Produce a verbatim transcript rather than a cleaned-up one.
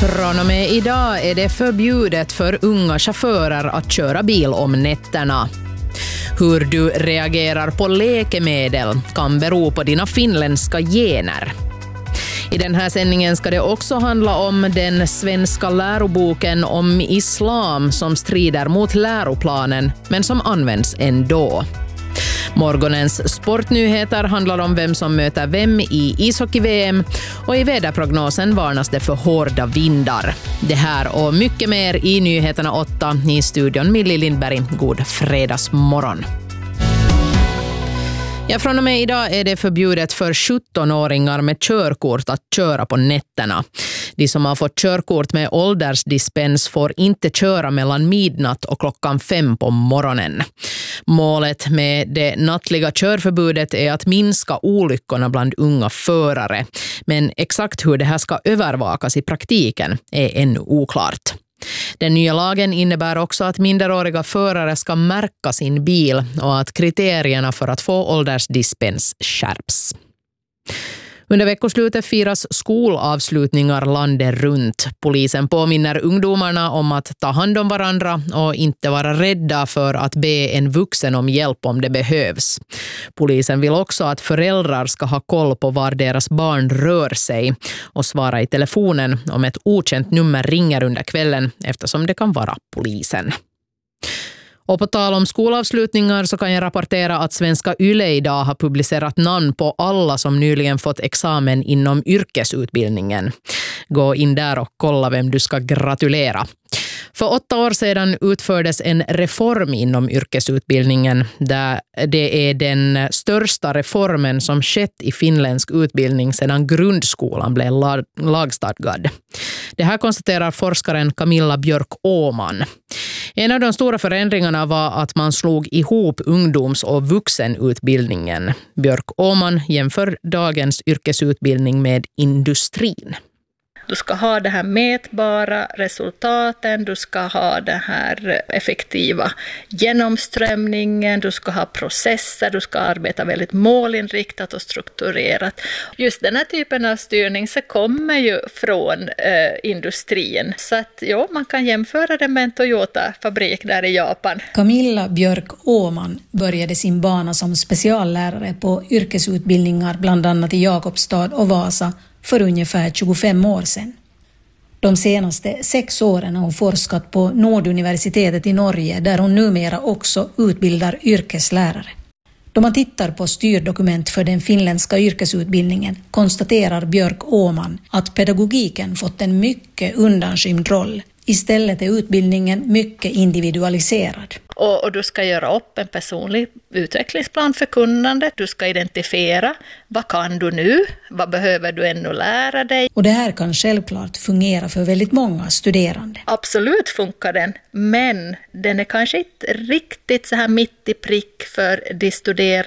Från och med idag är det förbjudet för unga chaufförer att köra bil om nätterna. Hur du reagerar på läkemedel kan bero på dina finländska gener. I den här sändningen ska det också handla om den svenska läroboken om islam som strider mot läroplanen men som används ändå. Morgonens sportnyheter handlar om vem som möter vem i ishockey-V M och i väderprognosen varnas det för hårda vindar. Det här och mycket mer i Nyheterna åtta i studion Millie Lindberg. God fredagsmorgon. Ja, från och med idag är det förbjudet för sjuttonåringar med körkort att köra på nätterna. De som har fått körkort med åldersdispens får inte köra mellan midnatt och klockan fem på morgonen. Målet med det nattliga körförbudet är att minska olyckorna bland unga förare. Men exakt hur det här ska övervakas i praktiken är ännu oklart. Den nya lagen innebär också att minderåriga förare ska märka sin bil och att kriterierna för att få åldersdispens skärps. Under veckoslutet firas skolavslutningar landet runt. Polisen påminner ungdomarna om att ta hand om varandra och inte vara rädda för att be en vuxen om hjälp om det behövs. Polisen vill också att föräldrar ska ha koll på var deras barn rör sig och svara i telefonen om ett okänt nummer ringer under kvällen eftersom det kan vara polisen. Och på tal om skolavslutningar så kan jag rapportera att Svenska Yle idag har publicerat namn på alla som nyligen fått examen inom yrkesutbildningen. Gå in där och kolla vem du ska gratulera. För åtta år sedan utfördes en reform inom yrkesutbildningen där det är den största reformen som skett i finländsk utbildning sedan grundskolan blev lagstadgad. Det här konstaterar forskaren Camilla Björk-Åman. En av de stora förändringarna var att man slog ihop ungdoms- och vuxenutbildningen. Björk-Åman jämför dagens yrkesutbildning med industrin. Du ska ha det här mätbara resultaten, du ska ha den här effektiva genomströmningen, du ska ha processer, du ska arbeta väldigt målinriktat och strukturerat. Just den här typen av styrning så kommer ju från eh, industrin. Så att ja, man kan jämföra det med en Toyota-fabrik där i Japan. Camilla Björk-Åman började sin bana som speciallärare på yrkesutbildningar bland annat i Jakobstad och Vasa för ungefär tjugofem år sedan. De senaste sex åren har hon forskat på Norduniversitetet i Norge där hon numera också utbildar yrkeslärare. Då man tittar på styrdokument för den finländska yrkesutbildningen konstaterar Björk-Åman att pedagogiken fått en mycket undanskymd roll. Istället är utbildningen mycket individualiserad. Och, och du ska göra upp en personlig utvecklingsplan för kunnandet. Du ska identifiera vad kan du nu, vad behöver du ännu lära dig. Och det här kan självklart fungera för väldigt många studerande. Absolut funkar den, men den är kanske inte riktigt så här mitt i prick för de studerande